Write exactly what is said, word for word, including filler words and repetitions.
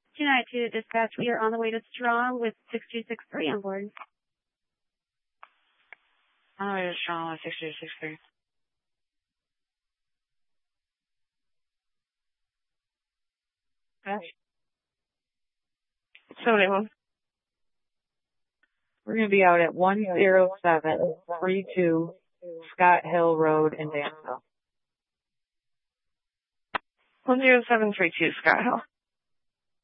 two nine two dispatch, we are on the way to Strong with six two six three on board. On the way to Strong with six two six three. Okay. seventy-one. We're going to be out at one zero seven three two Scott Hill Road in Danville. one zero seven three two Scott Hill.